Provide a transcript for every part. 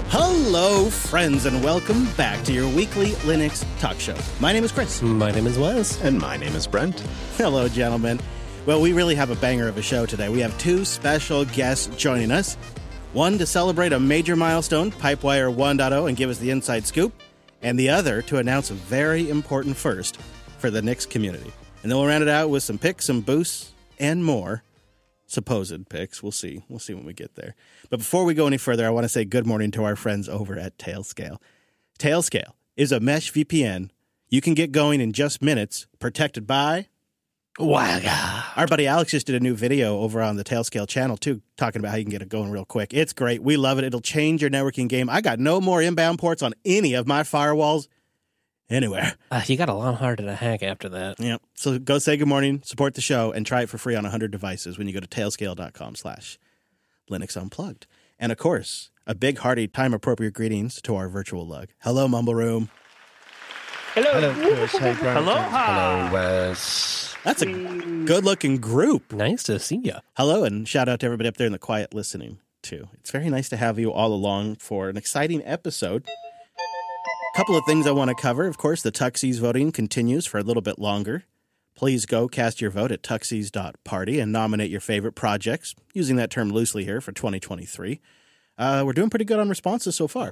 Hello, friends, and welcome back to your weekly Linux talk show. My name is Chris. My name is Wes. And my name is Brent. Hello, gentlemen. Well, we really have a banger of a show today. We have two special guests joining us. One to celebrate a major milestone, Pipewire 1.0, and give us the inside scoop. And the other to announce a very important first for the Nix community. And then we'll round it out with some picks, some boosts, and more. Supposed picks. We'll see. We'll see when we get there. But before we go any further, I want to say good morning to our friends over at Tailscale. Tailscale is a mesh VPN you can get going in just minutes, protected by Waga. Our buddy Alex just did a new video over on the Tailscale channel, too, talking about how you can get it going real quick. It's great. We love it. It'll change your networking game. I got no more inbound ports on any of my firewalls anywhere. You got a lot harder to hack after that. Yep. So go say good morning, support the show, and try it for free on 100 devices when you go to tailscale.com/Linux Unplugged. And, of course, a big, hearty, time-appropriate greetings to our virtual lug. Hello, Mumble Room. Hello, Chris. Hey, Brent. Aloha. Hello, Wes. That's a good-looking group. Nice to see you. Hello, and shout out to everybody up there in the quiet listening, too. It's very nice to have you all along for an exciting episode. A couple of things I want to cover. Of course, the Tuxies voting continues for a little bit longer. Please go cast your vote at tuxies.party and nominate your favorite projects, using that term loosely here for 2023. We're doing pretty good on responses so far.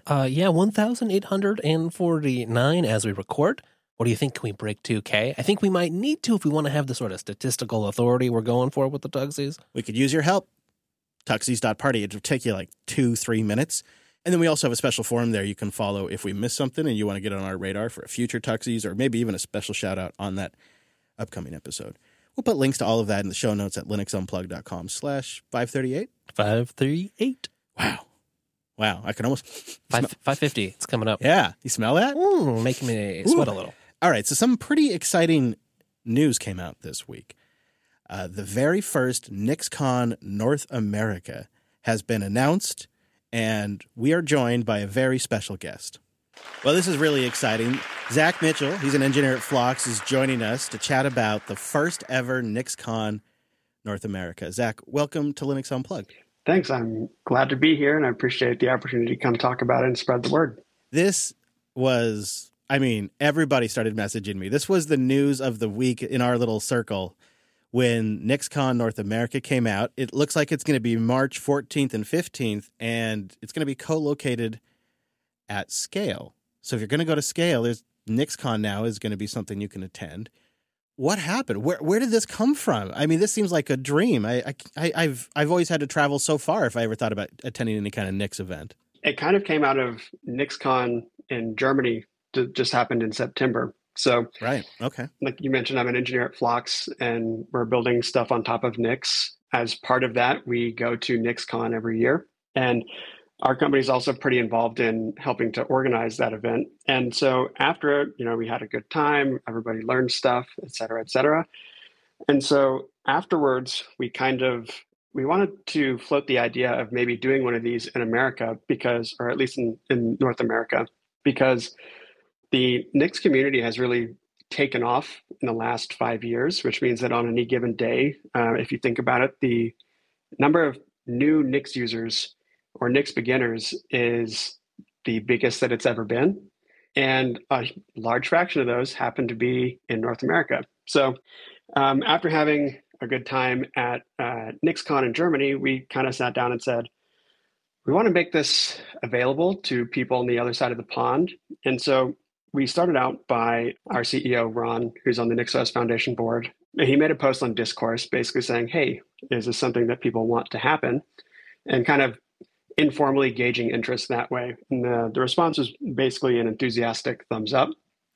1,849 as we record. What do you think? Can we break 2K? I think we might need to if we want to have the sort of statistical authority we're going for with the Tuxies. We could use your help. Tuxies.party. It'll take you like 2-3 minutes. And then we also have a special forum there you can follow if we miss something and you want to get on our radar for a future Tuxies or maybe even a special shout out on that upcoming episode. We'll put links to all of that in the show notes at linuxunplug.com/538. 538. Wow. I can almost... 550. It's coming up. Yeah. You smell that? Making me sweat a little. All right. So some pretty exciting news came out this week. The very first NixCon North America has been announced, and we are joined by a very special guest. Well, this is really exciting. Zach Mitchell, he's an engineer at Phlox, is joining us to chat about the first ever NixCon North America. Zach, welcome to Linux Unplugged. Thanks. I'm glad to be here, and I appreciate the opportunity to come talk about it and spread the word. This was, everybody started messaging me. This was the news of the week in our little circle when NixCon North America came out. It looks like it's going to be March 14th and 15th, and it's going to be co-located at Scale. So if you're going to go to Scale, there's NixCon now is going to be something you can attend. What happened? Where did this come from? This seems like a dream. I've always had to travel so far if I ever thought about attending any kind of Nix event. It kind of came out of NixCon in Germany. Just happened in September. So, right. Okay. Like you mentioned, I'm an engineer at Phlox, and we're building stuff on top of Nix. As part of that, we go to NixCon every year. And our company is also pretty involved in helping to organize that event. And so after it, we had a good time, everybody learned stuff, et cetera, et cetera. And so afterwards, we wanted to float the idea of maybe doing one of these in America or at least in North America, because the Nix community has really taken off in the last 5 years, which means that on any given day, if you think about it, the number of new Nix users or Nix beginners is the biggest that it's ever been. And a large fraction of those happen to be in North America. So after having a good time at NixCon in Germany, we kind of sat down and said, we want to make this available to people on the other side of the pond. And so we started out by our CEO, Ron, who's on the NixOS Foundation board. And he made a post on Discourse basically saying, hey, is this something that people want to happen? And kind of informally gauging interest that way. And the response was basically an enthusiastic thumbs up,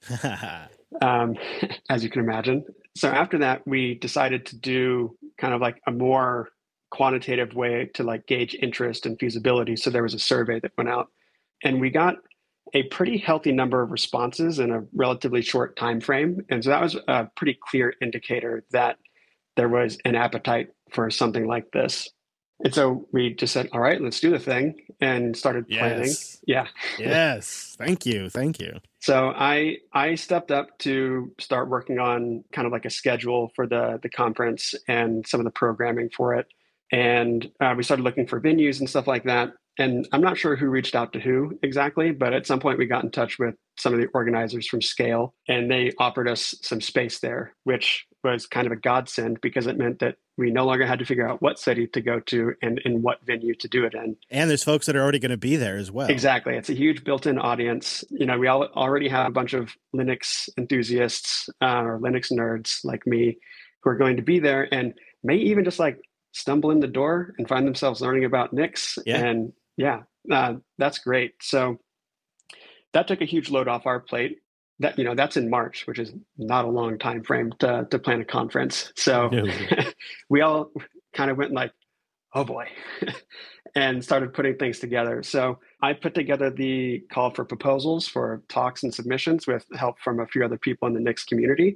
as you can imagine. So after that, we decided to do kind of like a more quantitative way to like gauge interest and feasibility. So there was a survey that went out, and we got a pretty healthy number of responses in a relatively short time frame. And so that was a pretty clear indicator that there was an appetite for something like this. And so we just said, all right, let's do the thing, and started planning. Yeah. Yes. Thank you. So I stepped up to start working on kind of like a schedule for the conference and some of the programming for it. And we started looking for venues and stuff like that. And I'm not sure who reached out to who exactly, but at some point we got in touch with some of the organizers from Scale, and they offered us some space there, which was kind of a godsend because it meant that we no longer had to figure out what city to go to and in what venue to do it in. And there's folks that are already going to be there as well. Exactly. It's a huge built-in audience. We already have a bunch of Linux enthusiasts or Linux nerds like me who are going to be there and may even just like stumble in the door and find themselves learning about Nix. Yeah. And that's great. So that took a huge load off our plate. That's in March, which is not a long time frame to plan a conference. So we all kind of went like, oh boy, and started putting things together. So I put together the call for proposals for talks and submissions with help from a few other people in the Nix community.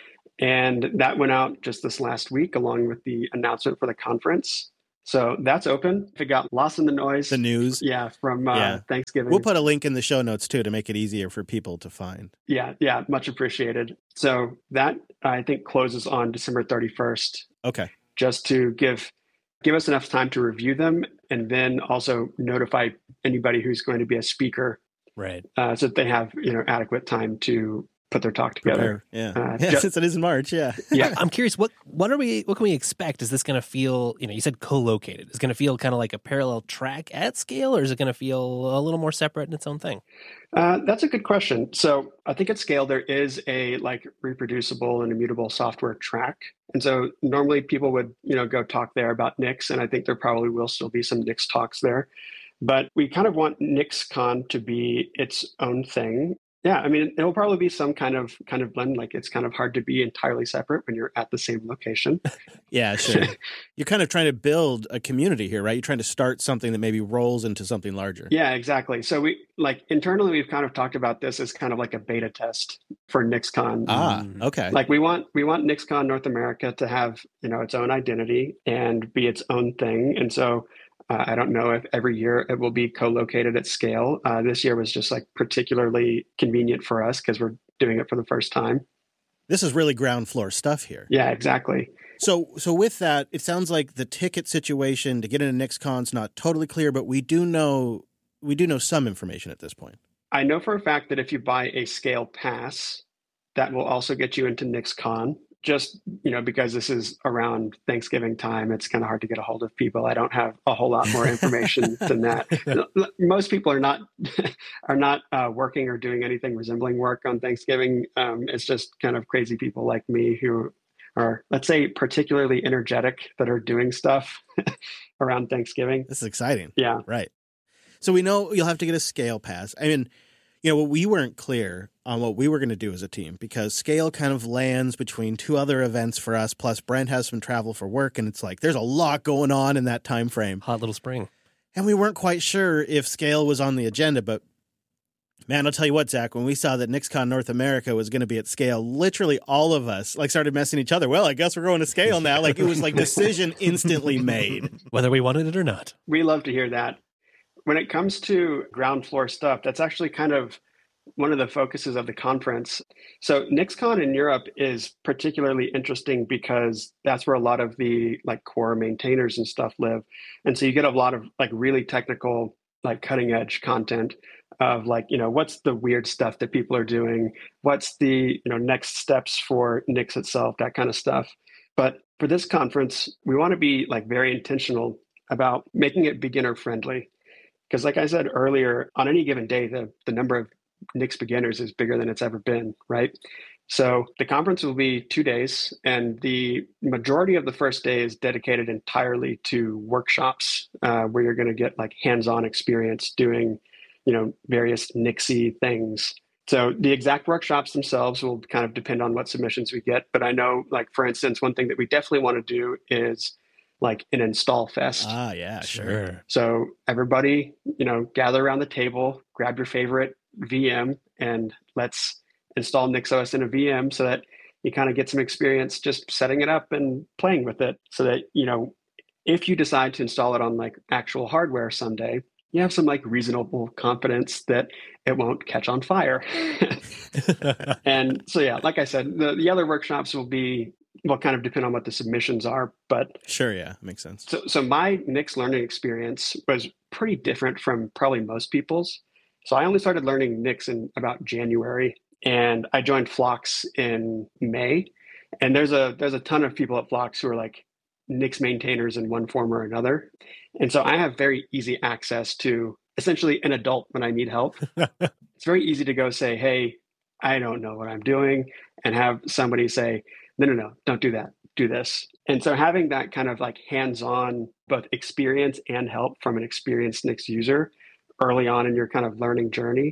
And that went out just this last week, along with the announcement for the conference. So that's open. If it got lost in the noise. The news. Yeah, from Thanksgiving. We'll put a link in the show notes, too, to make it easier for people to find. Yeah, much appreciated. So that, I think, closes on December 31st. Okay. Just to give us enough time to review them and then also notify anybody who's going to be a speaker. Right. So that they have, adequate time to put their talk together. Since it is in March. Yeah. I'm curious, what can we expect? Is this going to feel, you said co-located. Is it going to feel kind of like a parallel track at Scale, or is it going to feel a little more separate in its own thing? That's a good question. So I think at Scale, there is a like reproducible and immutable software track. And so normally people would, go talk there about Nix, and I think there probably will still be some Nix talks there. But we kind of want NixCon to be its own thing. Yeah, I mean, it'll probably be some kind of blend. Like it's kind of hard to be entirely separate when you're at the same location. Yeah, sure. You're kind of trying to build a community here, right? You're trying to start something that maybe rolls into something larger. Yeah, exactly. So internally, we've kind of talked about this as kind of like a beta test for NixCon. Okay. Like we want NixCon North America to have, its own identity and be its own thing. And so I don't know if every year it will be co-located at Scale. This year was just like particularly convenient for us because we're doing it for the first time. This is really ground floor stuff here. Yeah, exactly. So with that, it sounds like the ticket situation to get into NixCon is not totally clear, but we do know some information at this point. I know for a fact that if you buy a Scale pass, that will also get you into NixCon. Just, because this is around Thanksgiving time, it's kind of hard to get a hold of people. I don't have a whole lot more information than that. Most people are not working or doing anything resembling work on Thanksgiving. It's just kind of crazy people like me who are, let's say, particularly energetic that are doing stuff around Thanksgiving. This is exciting. Yeah. Right. So we know you'll have to get a Scale pass. I mean, we weren't clear on what we were going to do as a team because Scale kind of lands between two other events for us. Plus Brent has some travel for work, and it's like there's a lot going on in that time frame. Hot little spring. And we weren't quite sure if Scale was on the agenda, but man, I'll tell you what, Zach, when we saw that NixCon North America was going to be at Scale, literally all of us started messing each other. Well, I guess we're going to Scale now. It was like decision instantly made. Whether we wanted it or not. We love to hear that. When it comes to ground floor stuff, that's actually kind of one of the focuses of the conference. So NixCon in Europe is particularly interesting because that's where a lot of the core maintainers and stuff live. And so you get a lot of really technical, cutting edge content of what's the weird stuff that people are doing? What's the, next steps for Nix itself, that kind of stuff. But for this conference, we want to be very intentional about making it beginner friendly. Because like I said earlier, on any given day, the number of Nix beginners is bigger than it's ever been, right? So the conference will be 2 days, and the majority of the first day is dedicated entirely to workshops where you're going to get hands-on experience doing, various Nixy things. So the exact workshops themselves will kind of depend on what submissions we get. But I know, for instance, one thing that we definitely want to do is an install fest. Ah, yeah, sure. So everybody, gather around the table, grab your favorite VM, and let's install NixOS in a VM so that you kind of get some experience just setting it up and playing with it so that, if you decide to install it on actual hardware someday, you have some reasonable confidence that it won't catch on fire. And so, yeah, like I said, the other workshops will be will kind of depend on what the submissions are. But Sure, yeah, makes sense. so my Nix learning experience was pretty different from probably most people's. So I only started learning Nix in about January, and I joined Phlox in May. And there's a ton of people at Phlox who are like Nix maintainers in one form or another. And so I have very easy access to essentially an adult when I need help. It's very easy to go say, hey, I don't know what I'm doing, and have somebody say, no, don't do that. Do this. And so having that kind of like hands-on both experience and help from an experienced Nix user early on in your kind of learning journey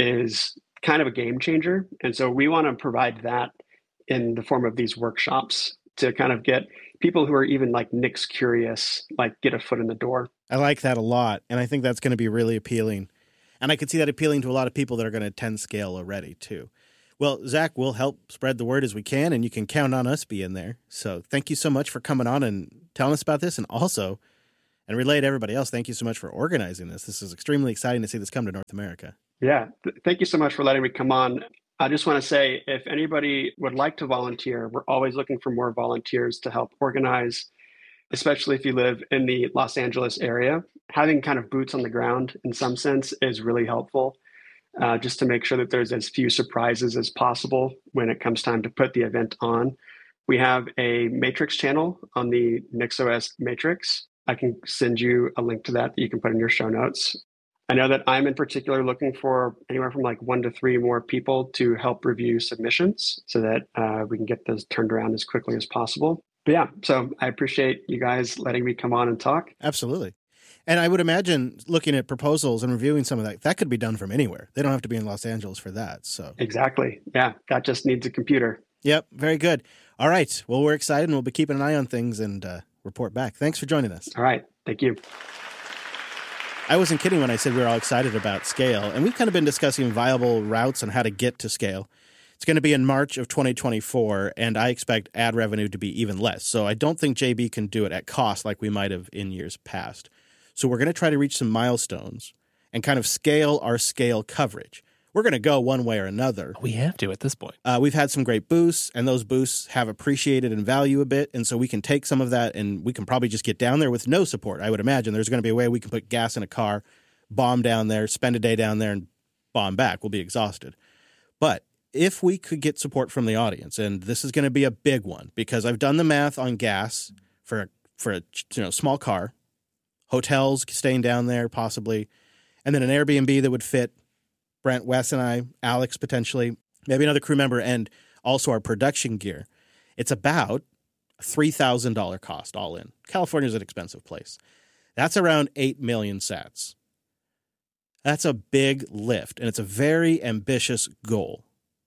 is kind of a game changer. And so we want to provide that in the form of these workshops to kind of get people who are even like Nix curious, like get a foot in the door. I like that a lot, and I think that's going to be really appealing. And I could see that appealing to a lot of people that are going to attend Scale already, too. Well, Zach, we'll help spread the word as we can, and you can count on us being there. So thank you so much for coming on and telling us about this, and also, and relay to everybody else, thank you so much for organizing this. This is extremely exciting to see this come to North America. Yeah, thank you so much for letting me come on. I just want to say, if anybody would like to volunteer, we're always looking for more volunteers to help organize, especially if you live in the Los Angeles area. Having kind of boots on the ground in some sense is really helpful, just to make sure that there's as few surprises as possible when it comes time to put the event on. We have a Matrix channel on the NixOS Matrix. I can send you a link to that you can put in your show notes. I know that I'm in particular looking for anywhere from like 1 to 3 more people to help review submissions so that we can get those turned around as quickly as possible. But yeah, so I appreciate you guys letting me come on and talk. Absolutely. And I would imagine looking at proposals and reviewing some of that, that could be done from anywhere. They don't have to be in Los Angeles for that. So exactly. Yeah, that just needs a computer. Yep, very good. All right. Well, we're excited, and we'll be keeping an eye on things and report back. Thanks for joining us. All right. Thank you. I wasn't kidding when I said we were all excited about Scale, and we've kind of been discussing viable routes on how to get to Scale. It's going to be in March of 2024, and I expect ad revenue to be even less. So I don't think JB can do it at cost like we might have in years past. So we're going to try to reach some milestones and kind of scale our Scale coverage. We're going to go one way or another. We have to at this point. We've had some great boosts, and those boosts have appreciated in value a bit, and so we can take some of that, and we can probably just get down there with no support. I would imagine there's going to be a way we can put gas in a car, bomb down there, spend a day down there, and bomb back. We'll be exhausted. But if we could get support from the audience, and this is going to be a big one, because I've done the math on gas for a small car, hotels staying down there possibly, and then an Airbnb that would fit Brent, Wes, and I, Alex potentially, maybe another crew member, and also our production gear. It's about a $3,000 cost all in. California's an expensive place. That's around 8 million sats. That's a big lift, and it's a very ambitious goal.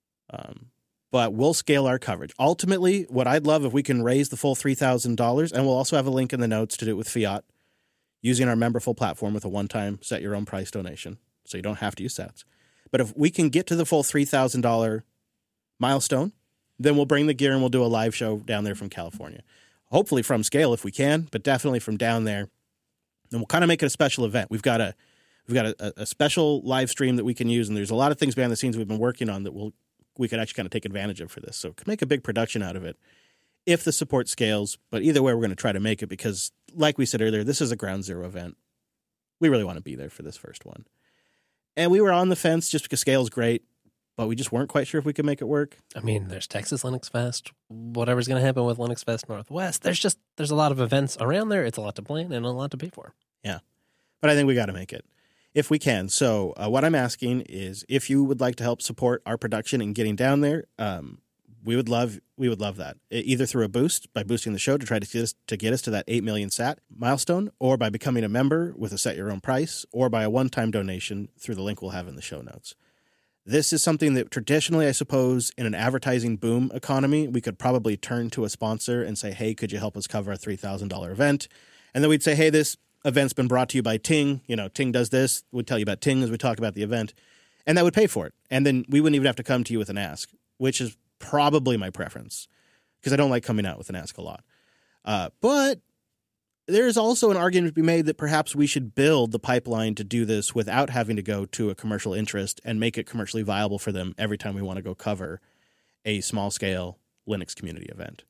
But we'll scale our coverage. Ultimately, what I'd love if we can raise the full $3,000, and we'll also have a link in the notes to do it with Fiat, using our Memberful platform with a one-time set-your-own-price donation, so you don't have to use sats. But if we can get to the full $3,000 milestone, then we'll bring the gear and we'll do a live show down there from California. Hopefully from Scale if we can, but definitely from down there. And we'll kind of make it a special event. We've got a special live stream that we can use, and there's a lot of things behind the scenes we've been working on that we could actually kind of take advantage of for this. So we could make a big production out of it if the support scales. But either way, we're going to try to make it because, like we said earlier, this is a ground zero event. We really want to be there for this first one. And we were on the fence just because Scale's great, but we just weren't quite sure if we could make it work. I mean, there's Texas Linux Fest, whatever's going to happen with Linux Fest Northwest. There's a lot of events around there. It's a lot to plan and a lot to pay for. Yeah. But I think we got to make it if we can. So what I'm asking is if you would like to help support our production and getting down there, we would love that. Either through a boost by boosting the show to try to get us to that 8 million sat milestone, or by becoming a member with a set your own price, or by a one-time donation through the link we'll have in the show notes. This is something that traditionally, I suppose, in an advertising boom economy, we could probably turn to a sponsor and say, hey, could you help us cover a $3,000 event? And then we'd say, hey, this event's been brought to you by Ting. You know, Ting does this. We'd tell you about Ting as we talk about the event. And that would pay for it. And then we wouldn't even have to come to you with an ask, which is probably my preference because I don't like coming out with an ask a lot. But there's also an argument to be made that perhaps we should build the pipeline to do this without having to go to a commercial interest and make it commercially viable for them every time we want to go cover a small-scale Linux community event.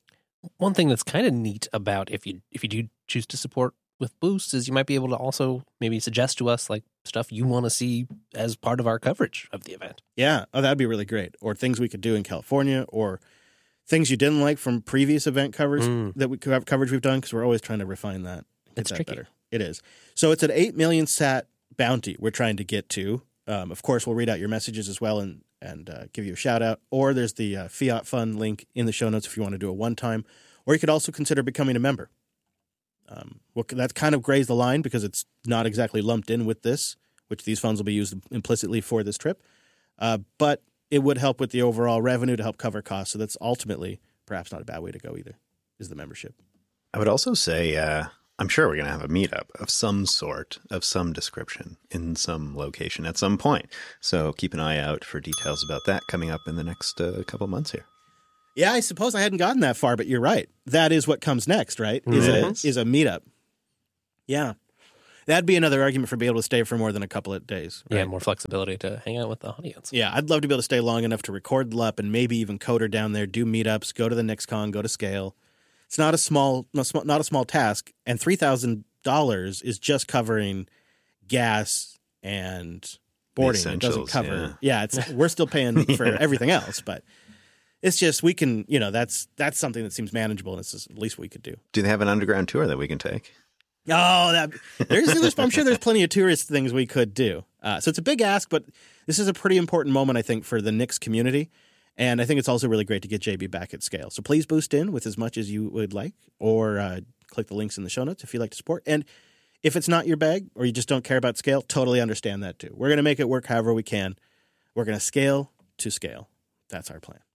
One thing that's kind of neat about if you do choose to support with Boost is you might be able to also maybe suggest to us like stuff you want to see as part of our coverage of the event. Yeah. Oh, that'd be really great. Or things we could do in California, or things you didn't like from previous event coverage coverage we've done, because we're always trying to refine that. It's tricky. Better. It is. So it's an 8 million sat bounty we're trying to get to. Of course, we'll read out your messages as well and give you a shout out. Or there's the Fiat Fund link in the show notes if you want to do a one-time. Or you could also consider becoming a member. Well, that kind of grays the line because it's not exactly lumped in with this, which these funds will be used implicitly for this trip. But it would help with the overall revenue to help cover costs. So that's ultimately perhaps not a bad way to go either, is the membership. I would also say I'm sure we're going to have a meetup of some sort, of some description, in some location at some point. So keep an eye out for details about that coming up in the next couple months here. Yeah, I suppose I hadn't gotten that far, but you're right. That is what comes next, right? Is a meetup. Yeah. That'd be another argument for being able to stay for more than a couple of days. Right? Yeah, more flexibility to hang out with the audience. Yeah, I'd love to be able to stay long enough to record the LUP and maybe even coder down there, do meetups, go to the NixCon, go to Scale. It's not a small task, and $3,000 is just covering gas and boarding. It doesn't cover. Yeah, we're still paying for everything else, but it's just we can. That's something that seems manageable, and it's at least what we could do. Do they have an underground tour that we can take? Oh, I'm sure there's plenty of tourist things we could do. So it's a big ask, but this is a pretty important moment, I think, for the Nix community. And I think it's also really great to get JB back at Scale. So please boost in with as much as you would like, or click the links in the show notes if you'd like to support. And if it's not your bag or you just don't care about Scale, totally understand that too. We're going to make it work however we can. We're going to scale to scale. That's our plan.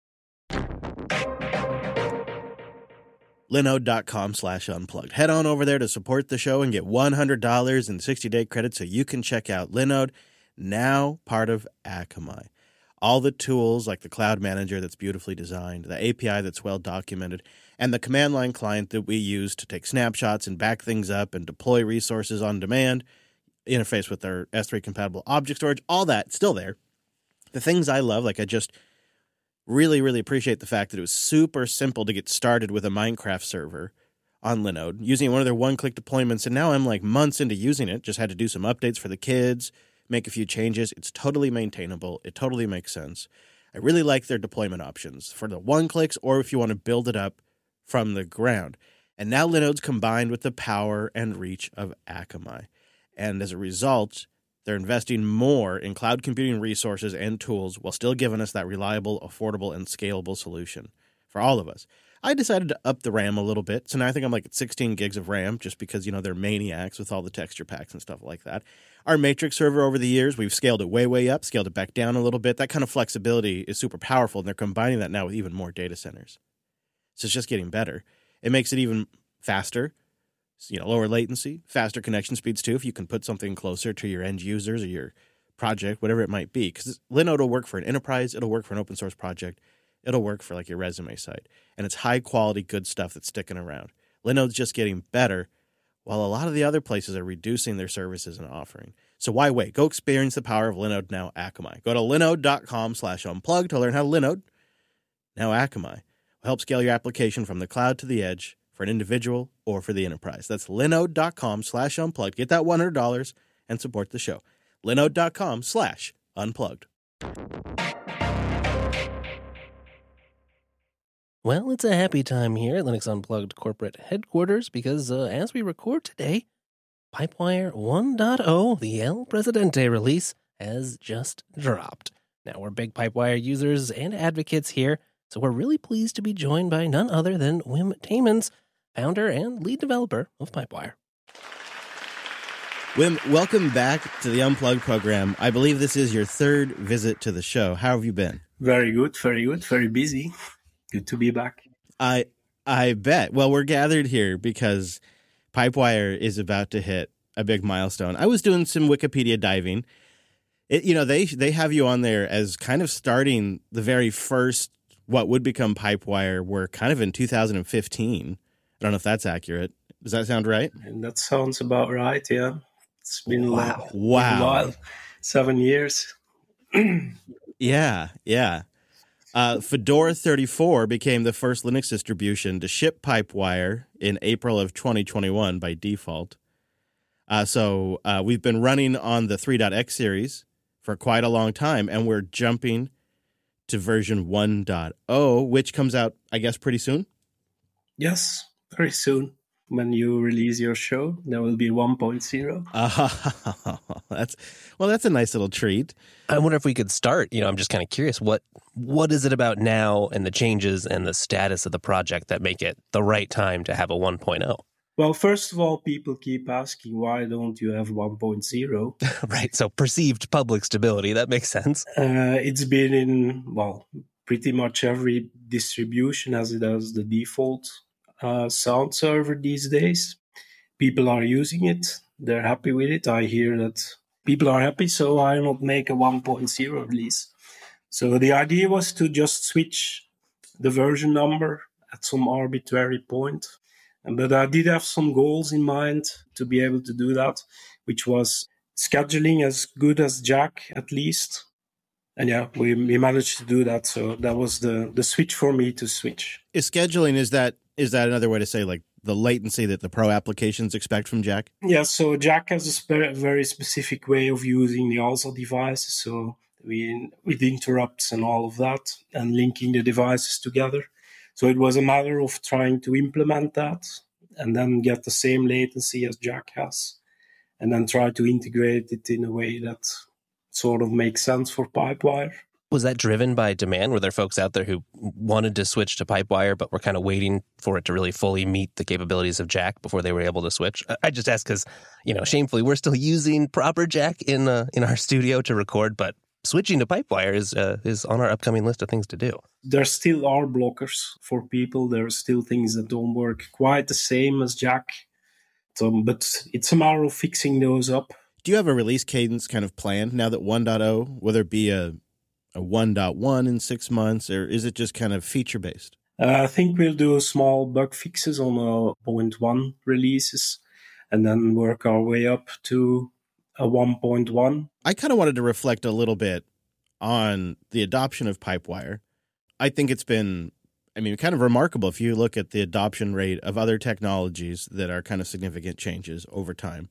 Linode.com/unplugged. Head on over there to support the show and get $100 in 60-day credit so you can check out Linode, now part of Akamai. All the tools like the cloud manager that's beautifully designed, the API that's well documented, and the command line client that we use to take snapshots and back things up and deploy resources on demand, interface with our S3 compatible object storage, all that still there. The things I love, like I just really, really appreciate the fact that it was super simple to get started with a Minecraft server on Linode, using one of their one-click deployments, and now I'm like months into using it, just had to do some updates for the kids, make a few changes. It's totally maintainable. It totally makes sense. I really like their deployment options for the one-clicks or if you want to build it up from the ground. And now Linode's combined with the power and reach of Akamai. And as a result, they're investing more in cloud computing resources and tools while still giving us that reliable, affordable, and scalable solution for all of us. I decided to up the RAM a little bit, so now I think I'm like at 16 gigs of RAM just because, they're maniacs with all the texture packs and stuff like that. Our Matrix server over the years, we've scaled it way, way up, scaled it back down a little bit. That kind of flexibility is super powerful, and they're combining that now with even more data centers. So it's just getting better. It makes it even faster, lower latency, faster connection speeds too, if you can put something closer to your end users or your project, whatever it might be. Because Linode will work for an enterprise, it'll work for an open source project, it'll work for like your resume site. And it's high quality, good stuff that's sticking around. Linode's just getting better, while a lot of the other places are reducing their services and offering. So why wait? Go experience the power of Linode, now Akamai. Go to linode.com/unplugged to learn how Linode, now Akamai, will help scale your application from the cloud to the edge for an individual or for the enterprise. That's linode.com/unplugged. Get that $100 and support the show. linode.com/unplugged. Well, it's a happy time here at Linux Unplugged corporate headquarters because as we record today, Pipewire 1.0, the El Presidente release, has just dropped. Now, we're big Pipewire users and advocates here, so we're really pleased to be joined by none other than Wim Taemans, founder and lead developer of Pipewire. Wim, welcome back to the Unplugged program. I believe this is your third visit to the show. How have you been? Very good, very busy. Good to be back. I bet. Well, we're gathered here because Pipewire is about to hit a big milestone. I was doing some Wikipedia diving. They have you on there as kind of starting the very first what would become Pipewire work kind of in 2015. I don't know if that's accurate. Does that sound right? And that sounds about right, yeah. It's been a while. 7 years. Yeah. Fedora 34 became the first Linux distribution to ship Pipewire in April of 2021 by default. So we've been running on the 3.x series for quite a long time, and we're jumping to version 1.0, which comes out, I guess, pretty soon? Yes, very soon. When you release your show, there will be 1.0. That's a nice little treat. I wonder if we could start. I'm just kind of curious. What is it about now and the changes and the status of the project that make it the right time to have a 1.0? Well, first of all, people keep asking, why don't you have 1.0? Right. So perceived public stability. That makes sense. It's been in, pretty much every distribution as it has the default sound server these days. People are using it. They're happy with it. I hear that people are happy, so why not make a 1.0 release? So the idea was to just switch the version number at some arbitrary point. But I did have some goals in mind to be able to do that, which was scheduling as good as Jack, at least. And yeah, we managed to do that. So that was the switch for me to switch. Is scheduling, is that another way to say like the latency that the pro applications expect from Jack? Yeah, so Jack has a very specific way of using the ALSA devices. So with interrupts and all of that and linking the devices together. So it was a matter of trying to implement that and then get the same latency as Jack has and then try to integrate it in a way that sort of makes sense for Pipewire. Was that driven by demand? Were there folks out there who wanted to switch to Pipewire but were kind of waiting for it to really fully meet the capabilities of Jack before they were able to switch? I just ask because, shamefully, we're still using proper Jack in our studio to record, but switching to Pipewire is on our upcoming list of things to do. There still are blockers for people. There are still things that don't work quite the same as Jack. But it's a matter of fixing those up. Do you have a release cadence kind of planned now that 1.0, whether it be a 1.1 in 6 months, or is it just kind of feature-based? I think we'll do small bug fixes on 0.1 releases and then work our way up to a 1.1. I kind of wanted to reflect a little bit on the adoption of Pipewire. I think it's been, kind of remarkable if you look at the adoption rate of other technologies that are kind of significant changes over time.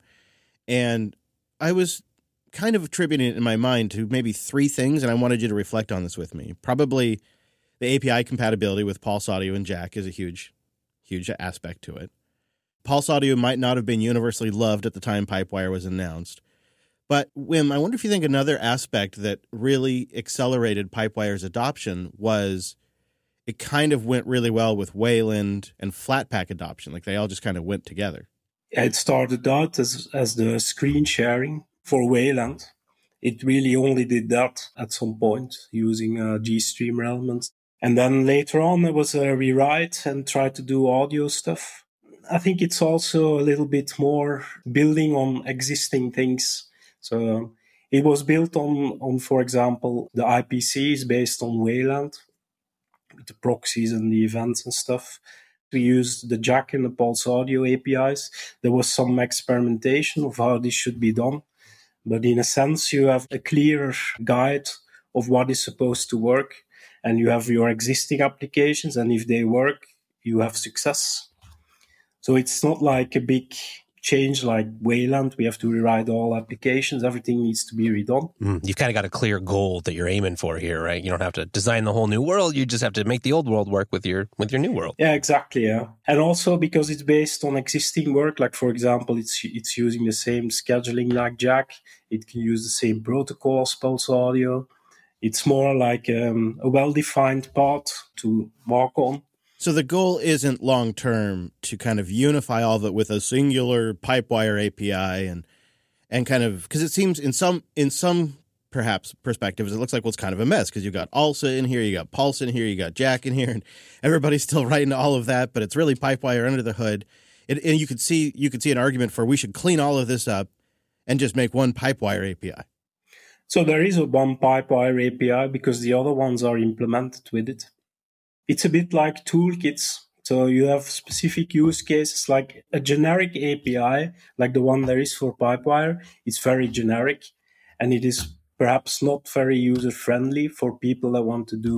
And I was kind of attributing it in my mind to maybe 3 things, and I wanted you to reflect on this with me. Probably the API compatibility with Pulse Audio and Jack is a huge, huge aspect to it. Pulse Audio might not have been universally loved at the time Pipewire was announced. But, Wim, I wonder if you think another aspect that really accelerated Pipewire's adoption was it kind of went really well with Wayland and Flatpak adoption. Like, they all just kind of went together. It started out as the screen sharing for Wayland. It really only did that at some point using GStreamer elements. And then later on, there was a rewrite and tried to do audio stuff. I think it's also a little bit more building on existing things. So it was built on, for example, the IPC is based on Wayland, with the proxies and the events and stuff. We used the Jack and the Pulse Audio APIs. There was some experimentation of how this should be done. But in a sense, you have a clearer guide of what is supposed to work. And you have your existing applications. And if they work, you have success. So it's not like a big change like Wayland. We have to rewrite all applications. Everything needs to be redone. You've kind of got a clear goal that you're aiming for here, right? You don't have to design the whole new world. You just have to make the old world work with your new world. Yeah, exactly. Yeah. And also because it's based on existing work, like for example, it's using the same scheduling like Jack. It can use the same protocol as Pulse Audio. It's more like a well-defined path to walk on. So the goal isn't long-term to kind of unify all of it with a singular Pipewire API and kind of, because it seems in some perhaps perspectives, it looks like, well, it's kind of a mess because you've got ALSA in here, you got Pulse in here, you got Jack in here, and everybody's still writing all of that, but it's really Pipewire under the hood. And you could see an argument for we should clean all of this up and just make one Pipewire API. So there is one Pipewire API because the other ones are implemented with it. It's a bit like toolkits. So you have specific use cases like a generic API, like the one there is for Pipewire. It's very generic and it is perhaps not very user-friendly for people that want to do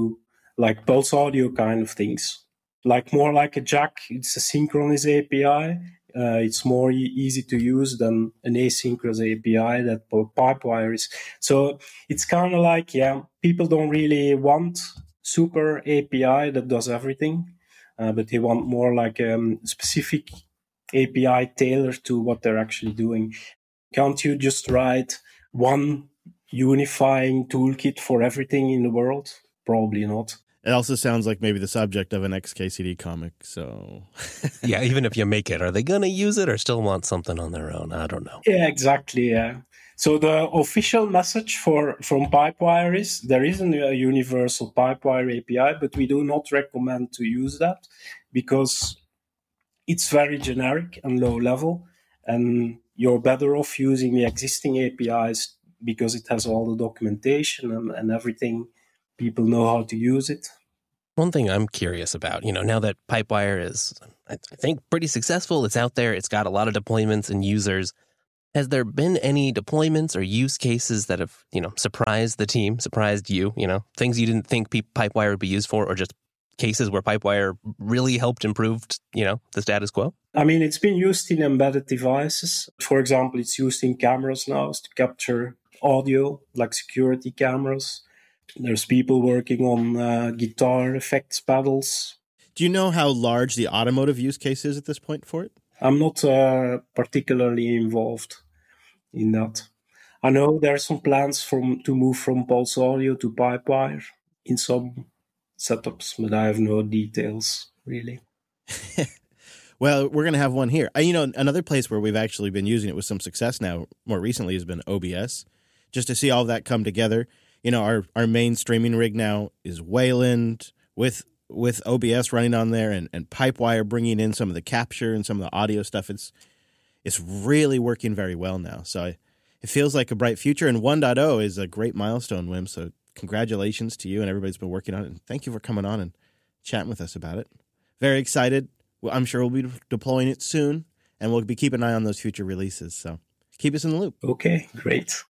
like pulse audio kind of things. Like more like a jack, it's a synchronous API. It's more easy to use than an asynchronous API that Pipewire is. So it's kind of like, people don't really want super API that does everything, but they want more like a specific API tailored to what they're actually doing. Can't you just write one unifying toolkit for everything in the world? Probably not. It also sounds like maybe the subject of an XKCD comic, so... Yeah, even if you make it, are they going to use it or still want something on their own? I don't know. Yeah, exactly, yeah. So the official message from Pipewire is there isn't a universal Pipewire API, but we do not recommend to use that because it's very generic and low level, and you're better off using the existing APIs because it has all the documentation and everything. People know how to use it. One thing I'm curious about, now that Pipewire is, I think, pretty successful, it's out there, it's got a lot of deployments and users. Has there been any deployments or use cases that have, surprised the team, surprised you, things you didn't think Pipewire would be used for, or just cases where Pipewire really helped improve, the status quo? I mean, it's been used in embedded devices. For example, it's used in cameras now to capture audio, like security cameras. There's people working on guitar effects pedals. Do you know how large the automotive use case is at this point for it? I'm not particularly involved in that. I know there are some plans to move from Pulse Audio to Pipewire in some setups, but I have no details, really. Well, we're going to have one here. Another place where we've actually been using it with some success now, more recently, has been OBS, just to see all of that come together. Our main streaming rig now is Wayland with OBS running on there and Pipewire bringing in some of the capture and some of the audio stuff. It's really working very well now. So it feels like a bright future. And 1.0 is a great milestone, Wim. So congratulations to you and everybody's been working on it. And thank you for coming on and chatting with us about it. Very excited. Well, I'm sure we'll be deploying it soon, and we'll be keeping an eye on those future releases. So keep us in the loop. Okay, great.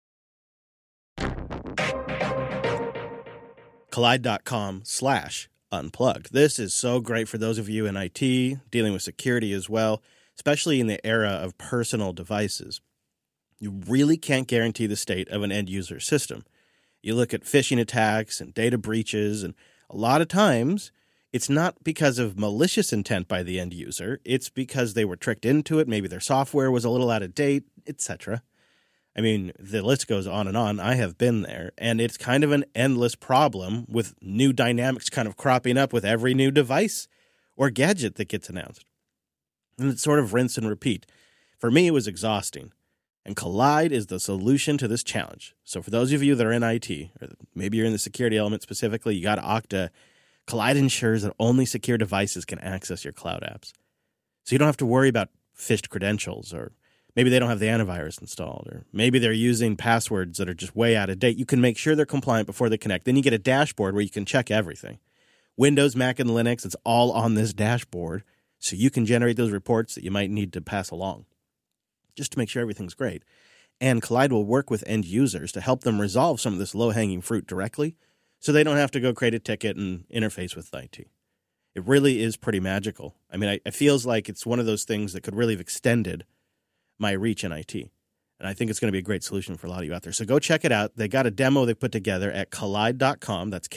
Kolide.com/unplugged. This is so great for those of you in IT, dealing with security as well, especially in the era of personal devices. You really can't guarantee the state of an end user system. You look at phishing attacks and data breaches, and a lot of times it's not because of malicious intent by the end user. It's because they were tricked into it. Maybe their software was a little out of date, etc. I mean, the list goes on and on. I have been there, and it's kind of an endless problem with new dynamics kind of cropping up with every new device or gadget that gets announced. And it's sort of rinse and repeat. For me, it was exhausting, and Kolide is the solution to this challenge. So for those of you that are in IT, or maybe you're in the security element specifically, you got Okta, Kolide ensures that only secure devices can access your cloud apps. So you don't have to worry about phished credentials, or maybe they don't have the antivirus installed, or maybe they're using passwords that are just way out of date. You can make sure they're compliant before they connect. Then you get a dashboard where you can check everything. Windows, Mac, and Linux, it's all on this dashboard, so you can generate those reports that you might need to pass along, just to make sure everything's great. And Kolide will work with end users to help them resolve some of this low-hanging fruit directly, so they don't have to go create a ticket and interface with IT. It really is pretty magical. I mean, it feels like it's one of those things that could really have extended my reach in IT. And I think it's going to be a great solution for a lot of you out there. So go check it out. They got a demo they put together at Kolide.com. That's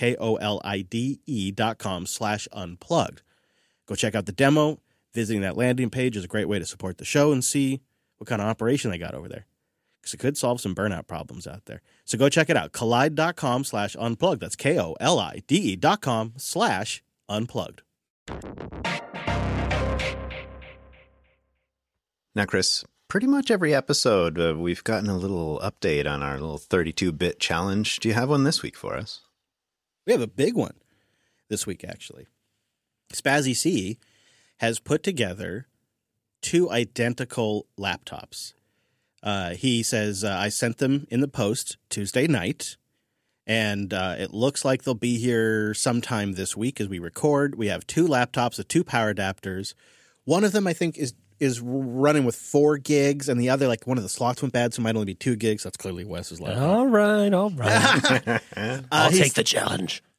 KOLIDE.com/unplugged. Go check out the demo. Visiting that landing page is a great way to support the show and see what kind of operation they got over there, because it could solve some burnout problems out there. So go check it out. Kolide.com/unplugged. That's KOLIDE.com/unplugged. Now, Chris, pretty much every episode, we've gotten a little update on our little 32-bit challenge. Do you have one this week for us? We have a big one this week, actually. Spazzy C has put together 2 identical laptops. He says, I sent them in the post Tuesday night, and it looks like they'll be here sometime this week as we record. We have 2 laptops with 2 power adapters. One of them, I think, is running with 4 gigs, and the other, like, one of the slots went bad, so it might only be 2 gigs. That's clearly Wes's laptop. All right. I'll take the challenge.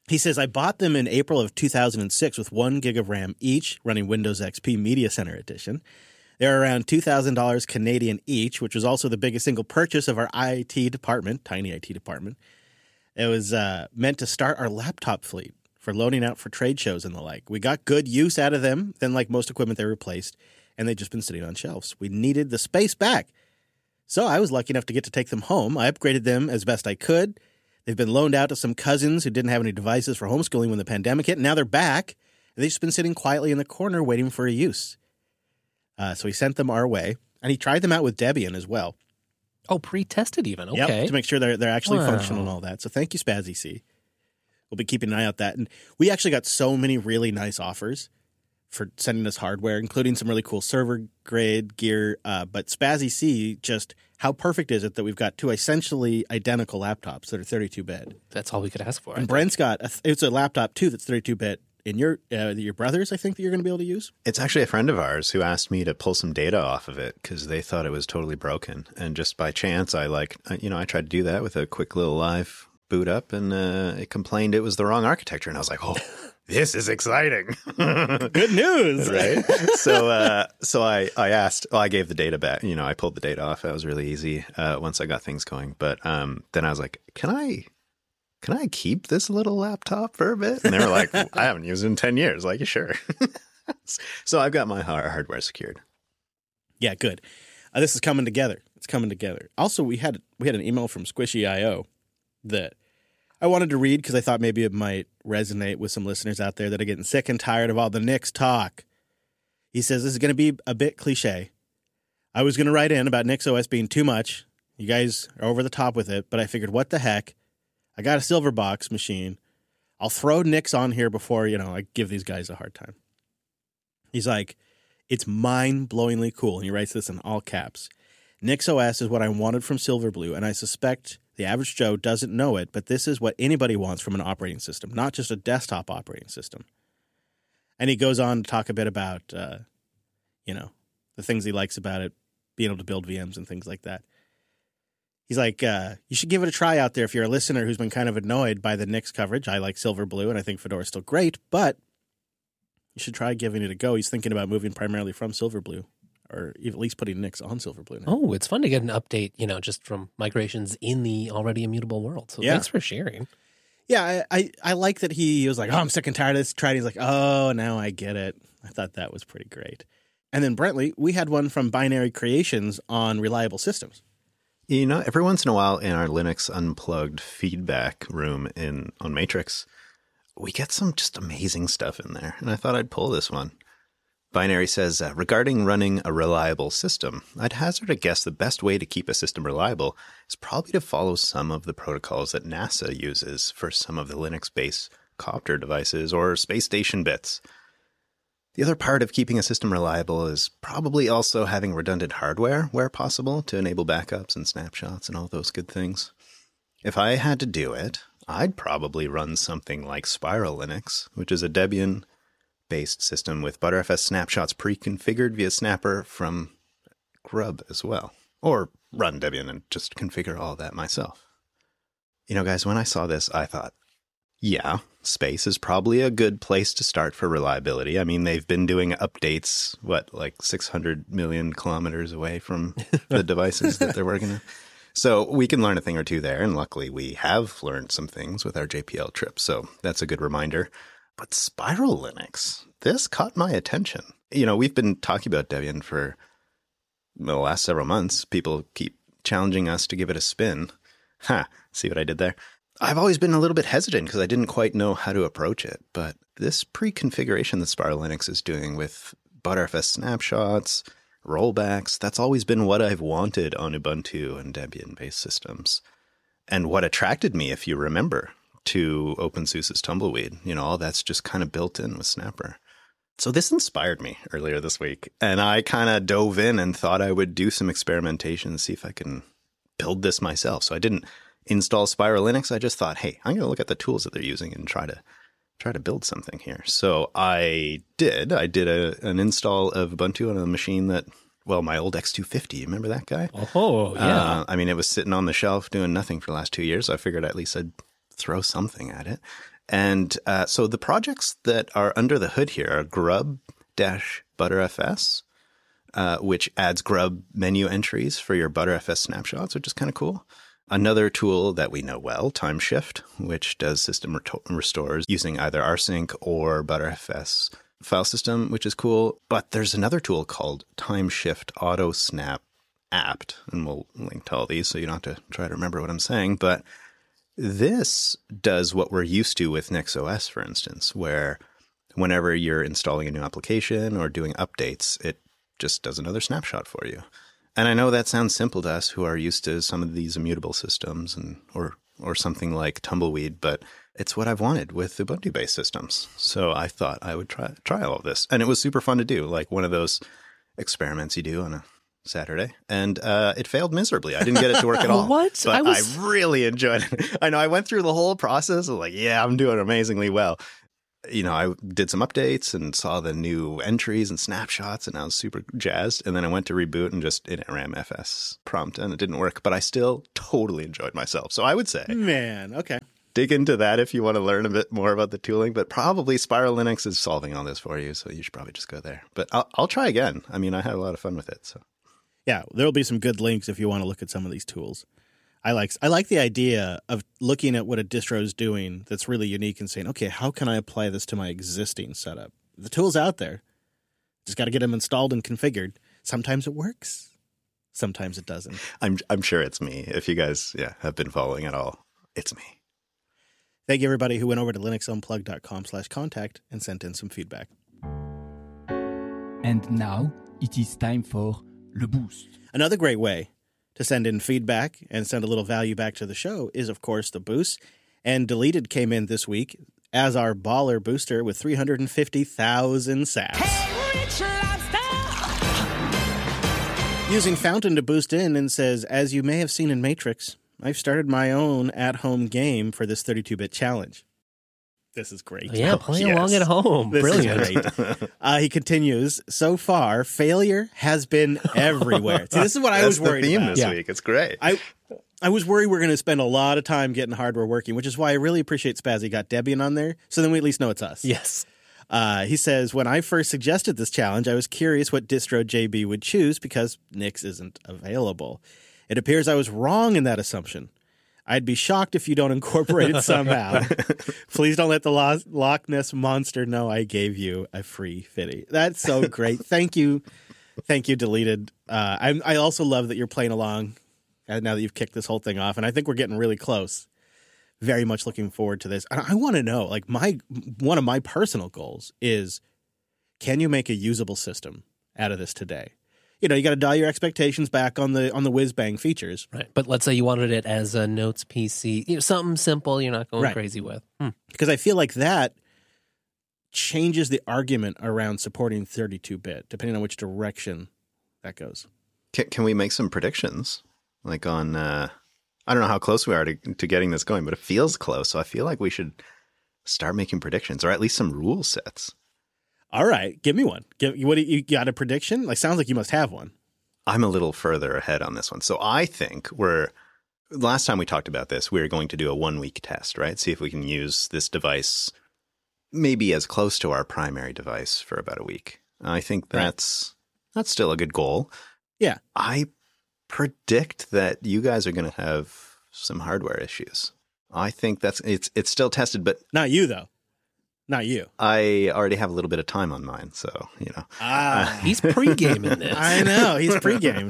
He says, I bought them in April of 2006 with 1 gig of RAM each, running Windows XP Media Center Edition. They're around $2,000 Canadian each, which was also the biggest single purchase of our IT department, tiny IT department. It was meant to start our laptop fleet for loaning out for trade shows and the like. We got good use out of them. Then, like most equipment, they replaced, and they've just been sitting on shelves. We needed the space back. So I was lucky enough to get to take them home. I upgraded them as best I could. They've been loaned out to some cousins who didn't have any devices for homeschooling when the pandemic hit. And now they're back. They've just been sitting quietly in the corner waiting for a use. So he sent them our way, and he tried them out with Debian as well. Oh, pre-tested even. Okay. Yep, to make sure they're actually Wow. functional and all that. So thank you, Spazzy C. We'll be keeping an eye out that. And we actually got so many really nice offers for sending us hardware, including some really cool server grade gear. But Spazzy C, just how perfect is it that we've got 2 essentially identical laptops that are 32-bit? That's all we could ask for. And Brent's got it's a laptop too that's 32-bit. And your brothers, I think, that you're going to be able to use? It's actually a friend of ours who asked me to pull some data off of it because they thought it was totally broken. And just by chance, I tried to do that with a quick little live boot up, and it complained it was the wrong architecture. And I was like, oh, this is exciting. Good news. Right? So I asked, I gave the data back. I pulled the data off. That was really easy once I got things going. But then I was like, can I keep this little laptop for a bit? And they were like, I haven't used it in 10 years. Like, sure. So I've got my hardware secured. Yeah, good. This is coming together. It's coming together. Also, we had an email from Squishy.io that I wanted to read because I thought maybe it might resonate with some listeners out there that are getting sick and tired of all the Nix talk. He says, this is going to be a bit cliche. I was going to write in about Nix OS being too much. You guys are over the top with it, but I figured, what the heck? I got a Silverbox machine. I'll throw Nix on here before, I give these guys a hard time. He's like, it's mind-blowingly cool. And he writes this in all caps. Nix OS is what I wanted from Silverblue, and I suspect the average Joe doesn't know it, but this is what anybody wants from an operating system, not just a desktop operating system. And he goes on to talk a bit about, the things he likes about it, being able to build VMs and things like that. He's like, you should give it a try out there if you're a listener who's been kind of annoyed by the Nix coverage. I like Silverblue, and I think Fedora is still great, but you should try giving it a go. He's thinking about moving primarily from Silverblue, or at least putting Nix on Silverblue now. Oh, it's fun to get an update, just from migrations in the already immutable world. So thanks for sharing. Yeah, I like that he was like, oh, I'm sick and tired of this. Tried. He's like, oh, now I get it. I thought that was pretty great. And then Brentley, we had one from Binary Creations on reliable systems. Every once in a while in our Linux Unplugged feedback room on Matrix, we get some just amazing stuff in there. And I thought I'd pull this one. Binary says, regarding running a reliable system, I'd hazard a guess the best way to keep a system reliable is probably to follow some of the protocols that NASA uses for some of the Linux-based copter devices or space station bits. The other part of keeping a system reliable is probably also having redundant hardware where possible to enable backups and snapshots and all those good things. If I had to do it, I'd probably run something like Spiral Linux, which is a Debian-based system with Btrfs snapshots pre-configured via Snapper from Grub as well. Or run Debian and just configure all that myself. Guys, when I saw this, I thought, yeah, space is probably a good place to start for reliability. I mean, they've been doing updates, 600 million kilometers away from the devices that they're working on. So we can learn a thing or two there. And luckily, we have learned some things with our JPL trip. So that's a good reminder. But Spiral Linux, this caught my attention. We've been talking about Debian for the last several months. People keep challenging us to give it a spin. See what I did there? I've always been a little bit hesitant because I didn't quite know how to approach it. But this pre-configuration that Spiral Linux is doing with Btrfs snapshots, rollbacks, that's always been what I've wanted on Ubuntu and Debian-based systems. And what attracted me, if you remember, to OpenSUSE's Tumbleweed, all that's just kind of built in with Snapper. So this inspired me earlier this week. And I kind of dove in and thought I would do some experimentation and see if I can build this myself. So I didn't install Spiral Linux. I just thought, hey, I'm going to look at the tools that they're using and try to build something here. So I did an install of Ubuntu on a machine that, my old X250, you remember that guy? Oh, yeah. It was sitting on the shelf doing nothing for the last 2 years. So I figured at least I'd throw something at it. And so the projects that are under the hood here are Grub-ButterFS, which adds Grub menu entries for your ButterFS snapshots, which is kind of cool. Another tool that we know well, TimeShift, which does system restores using either rsync or ButterFS file system, which is cool. But there's another tool called TimeShift Auto Snap Apt, and we'll link to all these so you don't have to try to remember what I'm saying. But this does what we're used to with NixOS, for instance, where whenever you're installing a new application or doing updates, it just does another snapshot for you. And I know that sounds simple to us who are used to some of these immutable systems and or something like Tumbleweed, but it's what I've wanted with Ubuntu-based systems. So I thought I would try all of this. And it was super fun to do, like one of those experiments you do on a Saturday. And it failed miserably. I didn't get it to work at all. What? But I really enjoyed it. I know I went through the whole process of like, yeah, I'm doing amazingly well. You know, I did some updates and saw the new entries and snapshots, and I was super jazzed. And then I went to reboot and just it ran FS prompt, and it didn't work. But I still totally enjoyed myself. So I would say, Man, okay. dig into that if you want to learn a bit more about the tooling. But probably Spiral Linux is solving all this for you, so you should probably just go there. But I'll try again. I mean, I had a lot of fun with it. So Yeah, there'll be some good links if you want to look at some of these tools. I like the idea of looking at what a distro is doing that's really unique and saying, okay, how can I apply this to my existing setup? The tool's out there. Just got to get them installed and configured. Sometimes it works. Sometimes it doesn't. I'm sure it's me. If you guys have been following at all, it's me. Thank you, everybody who went over to linuxunplugged.com/contact and sent in some feedback. And now it is time for Le Boost. Another great way to send in feedback and send a little value back to the show is, of course, the boost. And Deleted came in this week as our baller booster with 350,000 sats. Using Fountain to boost in and says, as you may have seen in Matrix, I've started my own at-home game for this 32-bit challenge. This is great. Yeah, play along at home. This Brilliant. is great. He continues, so far, failure has been everywhere. See, this is what I was worried That's the theme about. this week. It's great. I was worried we're going to spend a lot of time getting hardware working, which is why I really appreciate Spazzy got Debian on there, so then we at least know it's us. Yes. He says, when I first suggested this challenge, I was curious what distro JB would choose because Nix isn't available. It appears I was wrong in that assumption. I'd be shocked if you don't incorporate it somehow. Please don't let the Loch Ness Monster know I gave you a free fitty. That's so great. Thank you. Thank you, Deleted. I also love that you're playing along now that you've kicked this whole thing off, and I think we're getting really close. Very much looking forward to this. I want to know, like, one of my personal goals is, can you make a usable system out of this today? You know, you got to dial your expectations back on the whiz-bang features. Right. But let's say you wanted it as a Notes PC, something simple you're not going crazy with. Because I feel like that changes the argument around supporting 32-bit, depending on which direction that goes. Can we make some predictions? Like on, I don't know how close we are to getting this going, but it feels close. So I feel like we should start making predictions, or at least some rule sets. All right, give me one. What you got a prediction? Like, sounds like you must have one. I'm a little further ahead on this one. So I think last time we talked about this, we were going to do a 1-week test, right? See if we can use this device maybe as close to our primary device for about a week. I think that's still a good goal. Yeah. I predict that you guys are going to have some hardware issues. I think it's still tested, but not you though. Not you. I already have a little bit of time on mine, so, you know. He's pre-gaming this. I know, he's pre-gamed.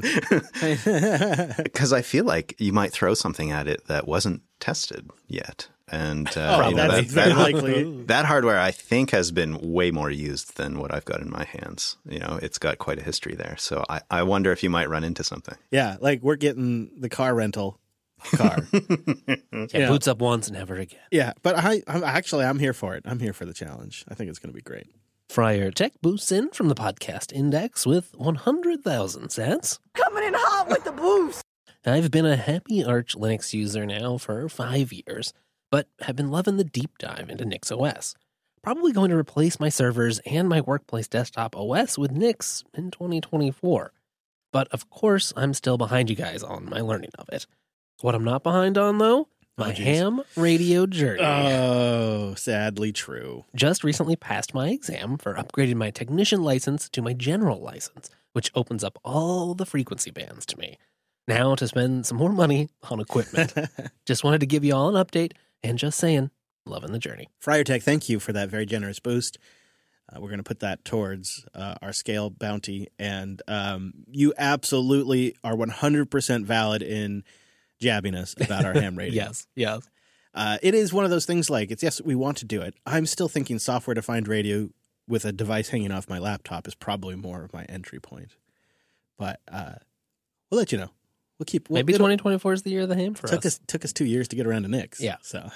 Because I feel like you might throw something at it that wasn't tested yet. And that's very likely. That hardware, I think, has been way more used than what I've got in my hands. You know, it's got quite a history there. So I wonder if you might run into something. Yeah, like we're getting the car rental car. Boots up once, never again. Yeah, but I'm here for it. I'm here for the challenge. I think it's going to be great. Friar Tech boosts in from the podcast index with 100,000 sats. Coming in hot with the boost. I've been a happy Arch Linux user now for 5 years, but have been loving the deep dive into NixOS. Probably going to replace my servers and my workplace desktop OS with Nix in 2024. But of course, I'm still behind you guys on my learning of it. What I'm not behind on, though? My geez. ham radio journey. Oh, sadly true. Just recently passed my exam for upgrading my technician license to my general license, which opens up all the frequency bands to me. Now to spend some more money on equipment. Just wanted to give you all an update and just saying, loving the journey. FriarTech, thank you for that very generous boost. We're going to put that towards our scale bounty. And you absolutely are 100% valid in jabbing us about our ham radio. Yes. It is one of those things like, it's yes, we want to do it. I'm still thinking software-defined radio with a device hanging off my laptop is probably more of my entry point. But we'll let you know. We'll keep. Maybe 2024 is the year of the ham for us. Took us 2 years to get around to Nix. Yeah. So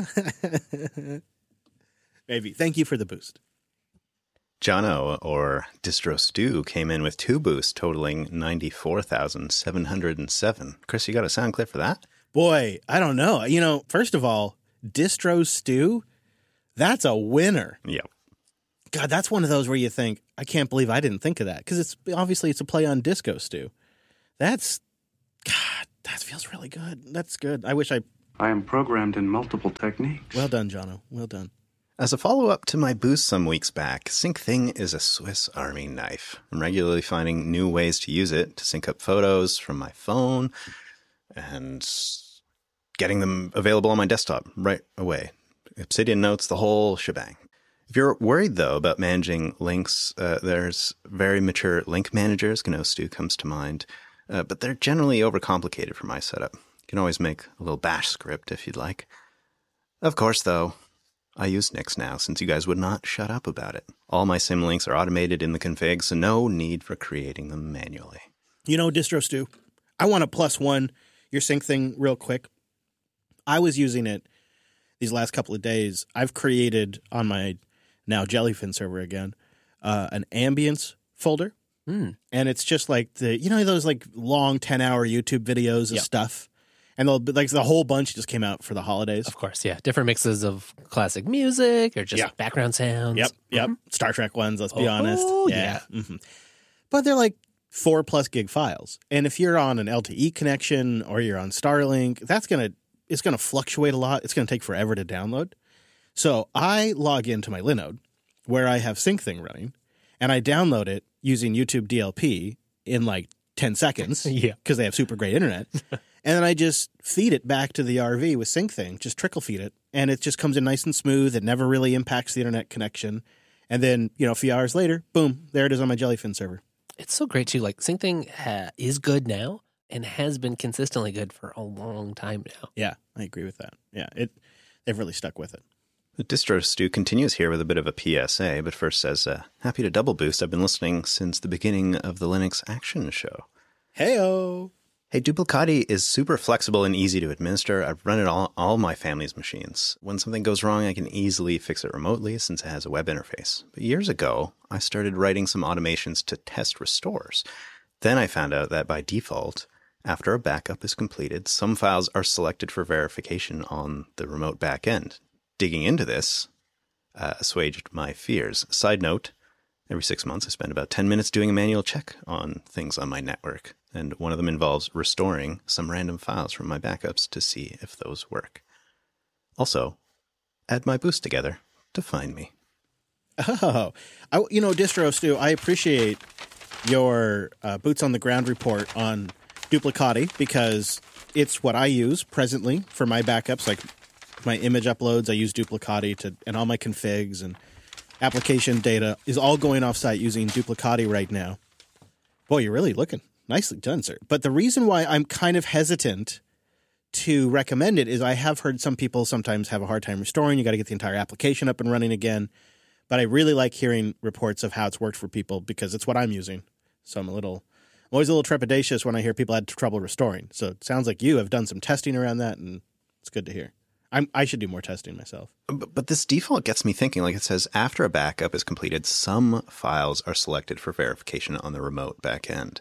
maybe. Thank you for the boost. Jono, or Distro Stew, came in with 2 boosts totaling 94,707. Chris, you got a sound clip for that? Boy, I don't know. You know, first of all, Distro Stew, that's a winner. Yep. God, that's one of those where you think, I can't believe I didn't think of that. Because it's a play on Disco Stew. God, that feels really good. That's good. I am programmed in multiple techniques. Well done, Jono. Well done. As a follow-up to my boost some weeks back, SyncThing is a Swiss Army knife. I'm regularly finding new ways to use it to sync up photos from my phone and getting them available on my desktop right away. Obsidian Notes, the whole shebang. If you're worried, though, about managing links, there's very mature link managers. GNOStew comes to mind. But they're generally overcomplicated for my setup. You can always make a little bash script if you'd like. Of course, though, I use Nix now since you guys would not shut up about it. All my symlinks are automated in the config, so no need for creating them manually. You know, Distro Stew, I want to +1 your SyncThing real quick. I was using it these last couple of days. I've created on my now Jellyfin server again an ambience folder. And it's just like those like long 10-hour YouTube videos of stuff. And they'll like the whole bunch just came out for the holidays. Of course, yeah. Different mixes of classic music or just background sounds. Yep. Mm-hmm. Star Trek ones, let's be honest. Yeah. Mm-hmm. But they're like 4+ gig files. And if you're on an LTE connection or you're on Starlink, it's gonna fluctuate a lot. It's gonna take forever to download. So I log into my Linode where I have SyncThing running, and I download it using YouTube DLP in like 10 seconds because they have super great internet. And then I just feed it back to the RV with SyncThing, just trickle feed it. And it just comes in nice and smooth. It never really impacts the internet connection. And then, a few hours later, boom, there it is on my Jellyfin server. It's so great, too. Like, SyncThing is good now and has been consistently good for a long time now. Yeah, I agree with that. Yeah, they've really stuck with it. The Distro Stew continues here with a bit of a PSA, but first says, happy to double boost. I've been listening since the beginning of the Linux Action Show. Hey-o! Hey, Duplicati is super flexible and easy to administer. I've run it on all my family's machines. When something goes wrong, I can easily fix it remotely since it has a web interface. But years ago, I started writing some automations to test restores. Then I found out that by default, after a backup is completed, some files are selected for verification on the remote backend. Digging into this assuaged my fears. Side note, every 6 months I spend about 10 minutes doing a manual check on things on my network. And one of them involves restoring some random files from my backups to see if those work. Also, add my boost together to find me. Oh, Distro Stew, I appreciate your boots on the ground report on Duplicati because it's what I use presently for my backups. Like my image uploads, I use Duplicati and all my configs and application data is all going offsite using Duplicati right now. Boy, you're really looking. Nicely done, sir. But the reason why I'm kind of hesitant to recommend it is I have heard some people sometimes have a hard time restoring. You got to get the entire application up and running again. But I really like hearing reports of how it's worked for people because it's what I'm using. So I'm always a little trepidatious when I hear people had trouble restoring. So it sounds like you have done some testing around that, and it's good to hear. I should do more testing myself. But this default gets me thinking, like it says, after a backup is completed, some files are selected for verification on the remote backend.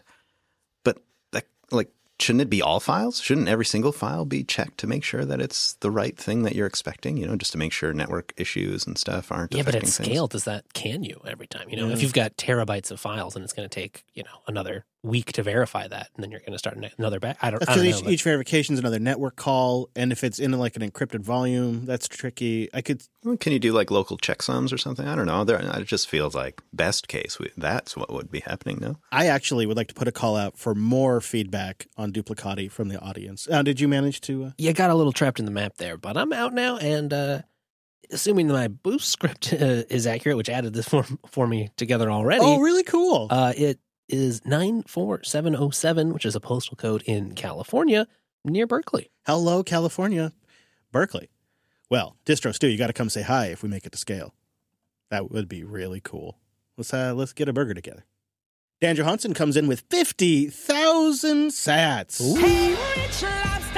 But shouldn't it be all files? Shouldn't every single file be checked to make sure that it's the right thing that you're expecting? Just to make sure network issues and stuff aren't affecting things. Yeah, but at scale, can you every time? If you've got terabytes of files and it's going to take, another week to verify that, and then you're going to start another batch. I don't Because know. each verification is another network call, and if it's in like an encrypted volume, that's tricky. Can you do like local checksums or something? I don't know. It just feels like best case. That's what would be happening now. I actually would like to put a call out for more feedback on Duplicati from the audience. Did you manage to? You got a little trapped in the map there, but I'm out now, and assuming that my boost script is accurate, which added this for me together already. Oh, really cool. It is 94707, which is a postal code in California near Berkeley. Hello, California, Berkeley. Well, Distro Stu, you got to come say hi if we make it to scale. That would be really cool. Let's get a burger together. Dan Johansson comes in with 50,000 sats. Hey, Rich Lobster!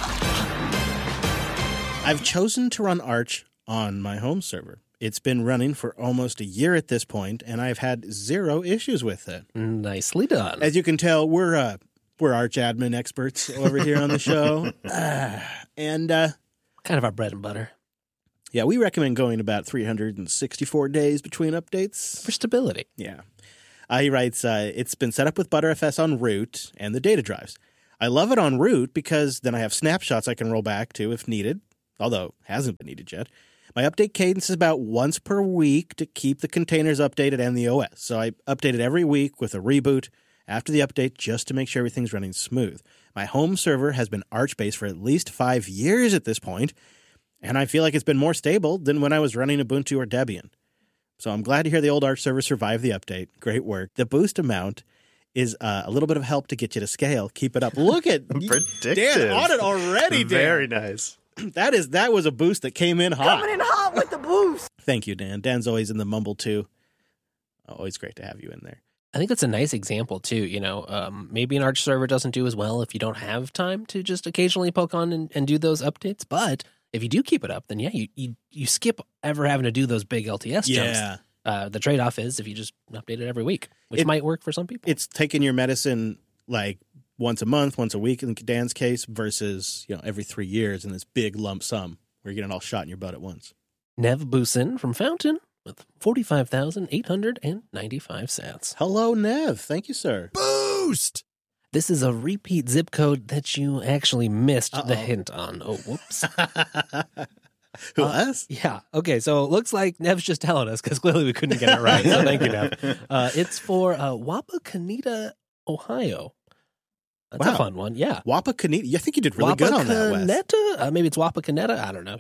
I've chosen to run Arch on my home server. It's been running for almost a year at this point, and I've had 0 issues with it. Nicely done. As you can tell, we're Arch admin experts over here on the show. And kind of our bread and butter. Yeah, we recommend going about 364 days between updates. For stability. Yeah. He writes, it's been set up with Btrfs on root and the data drives. I love it on root because then I have snapshots I can roll back to if needed, although it hasn't been needed yet. My update cadence is about once per week to keep the containers updated and the OS. So I update it every week with a reboot after the update just to make sure everything's running smooth. My home server has been Arch-based for at least 5 years at this point, and I feel like it's been more stable than when I was running Ubuntu or Debian. So I'm glad to hear the old Arch server survived the update. Great work. The boost amount is a little bit of help to get you to scale. Keep it up. Look at predictive. Dan on it already, Dan. Very nice. That was a boost that came in hot. Coming in hot with the boost. Thank you, Dan. Dan's always in the mumble too. Always great to have you in there. I think that's a nice example too. Maybe an Arch server doesn't do as well if you don't have time to just occasionally poke on and do those updates. But if you do keep it up, then you skip ever having to do those big LTS jumps. The trade-off is if you just update it every week, which might work for some people. It's taking your medicine like once a month, once a week in Dan's case versus, every 3 years in this big lump sum where you're getting all shot in your butt at once. Nev Busin from Fountain with 45,895 sats. Hello, Nev. Thank you, sir. Boost! This is a repeat zip code that you actually missed the hint on. Oh, whoops. Who, us? Yeah. Okay, so it looks like Nev's just telling us because clearly we couldn't get it right. So thank you, Nev. It's for Wapakoneta, Ohio. That's a fun one, yeah. Wapakoneta. I think you did really good on that, Wes. Wapakoneta? Maybe it's Wapakoneta? I don't know.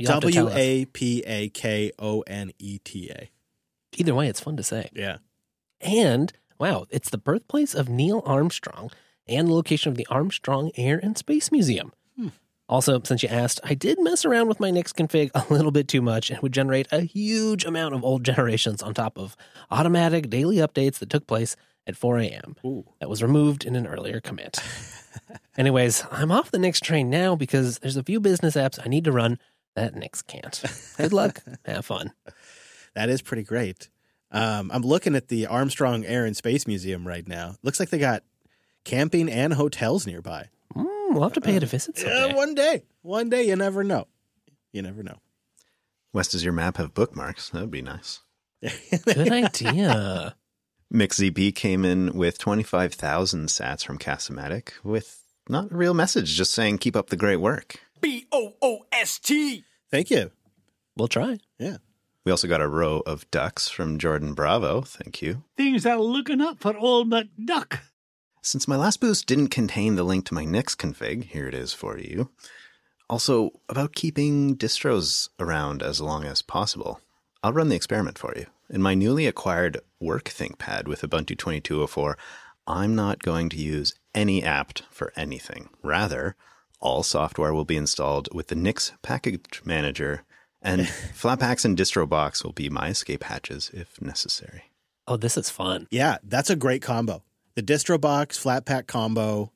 Wapakoneta. Either way, it's fun to say. Yeah. And, wow, it's the birthplace of Neil Armstrong and the location of the Armstrong Air and Space Museum. Also, since you asked, I did mess around with my Nix config a little bit too much and would generate a huge amount of old generations on top of automatic daily updates that took place at 4 a.m. Ooh. That was removed in an earlier commit. Anyways, I'm off the Nix train now because there's a few business apps I need to run that Nix can't. Good luck. Have fun. That is pretty great. I'm looking at the Armstrong Air and Space Museum right now. Looks like they got camping and hotels nearby. We'll have to pay it a visit someday. Yeah, one day. One day, you never know. You never know. Wes, does your map have bookmarks? That would be nice. Good idea. MixZB came in with 25,000 sats from Casamatic with not a real message, just saying keep up the great work. BOOST! Thank you. We'll try. Yeah. We also got a row of ducks from Jordan Bravo. Thank you. Things are looking up for old McDuck. Since my last boost didn't contain the link to my Nix config, here it is for you. Also, about keeping distros around as long as possible. I'll run the experiment for you. In my newly acquired work ThinkPad with Ubuntu 22.04, I'm not going to use any apt for anything. Rather, all software will be installed with the Nix package manager, and Flatpaks and DistroBox will be my escape hatches if necessary. Oh, this is fun. Yeah, that's a great combo. The DistroBox Flatpak combo.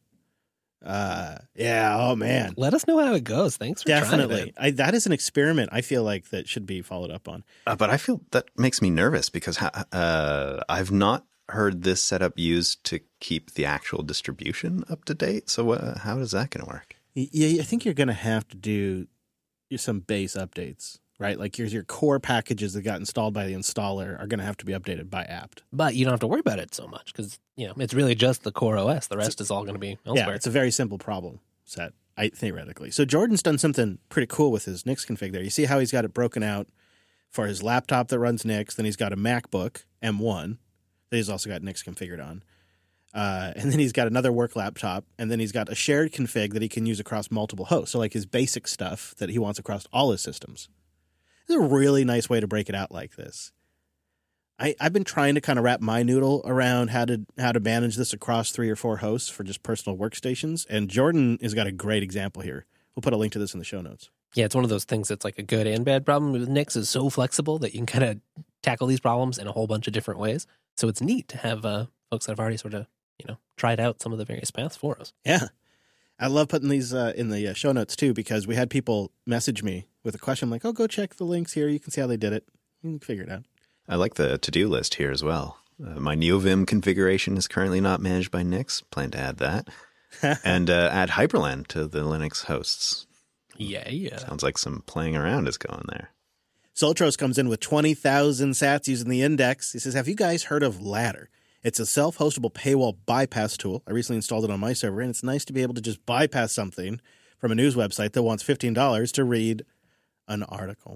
Oh man. Let us know how it goes. Thanks for Definitely. trying it. That is an experiment I feel like that should be followed up on. But I feel that makes me nervous because I've not heard this setup used to keep the actual distribution up to date. So how is that going to work? Yeah, I think you're going to have to do some base updates right? Like your core packages that got installed by the installer are going to have to be updated by apt. But you don't have to worry about it so much because, it's really just the core OS. The rest is all going to be elsewhere. Yeah, it's a very simple problem set, theoretically. So Jordan's done something pretty cool with his Nix config there. You see how he's got it broken out for his laptop that runs Nix. Then he's got a MacBook M1 that he's also got Nix configured on. And then he's got another work laptop, and then he's got a shared config that he can use across multiple hosts. So like his basic stuff that he wants across all his systems. It's a really nice way to break it out like this. I've been trying to kind of wrap my noodle around how to manage this across 3 or 4 hosts for just personal workstations, and Jordan has got a great example here. We'll put a link to this in the show notes. Yeah, it's one of those things that's like a good and bad problem. With Nix is so flexible that you can kind of tackle these problems in a whole bunch of different ways. So it's neat to have folks that have already sort of, tried out some of the various paths for us. Yeah. I love putting these in the show notes too, because we had people message me with a question like, go check the links here. You can see how they did it. You can figure it out. I like the to-do list here as well. My NeoVim configuration is currently not managed by Nix. Plan to add that. And add Hyperland to the Linux hosts. Yeah. Sounds like some playing around is going there. Soltros comes in with 20,000 sats using the index. He says, have you guys heard of Ladder? It's a self-hostable paywall bypass tool. I recently installed it on my server, and it's nice to be able to just bypass something from a news website that wants $15 to read an article.